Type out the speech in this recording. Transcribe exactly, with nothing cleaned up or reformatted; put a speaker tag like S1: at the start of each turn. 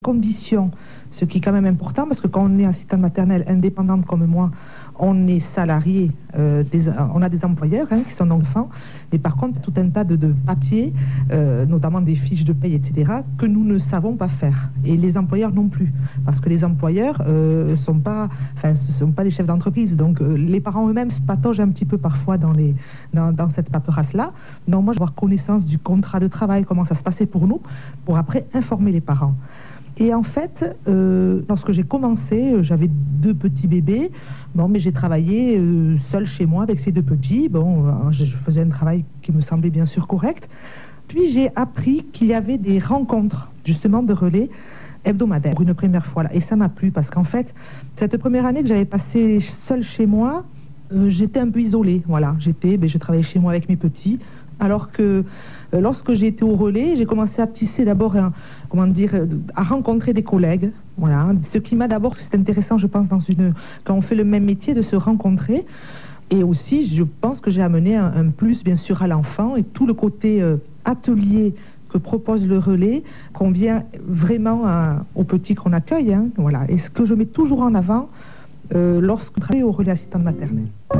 S1: conditions, ce qui est quand même important parce que quand on est assistante maternelle indépendante comme moi, on est salarié, euh, des, on a des employeurs hein, qui sont enfants, mais par contre tout un tas de, de papiers, euh, notamment des fiches de paye, et cetera, que nous ne savons pas faire. Et les employeurs non plus, parce que les employeurs euh, sont pas, enfin, ce sont pas des chefs d'entreprise, donc euh, les parents eux-mêmes se pataugent un petit peu parfois dans, les, dans, dans cette paperasse-là. Donc moi, je vais avoir connaissance du contrat de travail, comment ça se passait pour nous, pour après informer les parents. Et en fait, euh, lorsque j'ai commencé, j'avais deux petits bébés. Bon, mais j'ai travaillé euh, seule chez moi avec ces deux petits. Bon, euh, je faisais un travail qui me semblait bien sûr correct. Puis j'ai appris qu'il y avait des rencontres, justement, de relais hebdomadaires, pour une première fois. Là. Et ça m'a plu parce qu'en fait, cette première année que j'avais passée seule chez moi, euh, j'étais un peu isolée. Voilà, j'étais, ben, je travaillais chez moi avec mes petits. Alors que euh, lorsque j'ai été au relais, j'ai commencé à tisser d'abord, un, comment dire, à rencontrer des collègues. Voilà, ce qui m'a d'abord, c'est intéressant, je pense, dans une, quand on fait le même métier, de se rencontrer. Et aussi, je pense que j'ai amené un, un plus, bien sûr, à l'enfant et tout le côté euh, atelier que propose le relais convient vraiment à, aux petits qu'on accueille. Hein, voilà. Et ce que je mets toujours en avant euh, lorsque je travaille au relais assistante maternelle.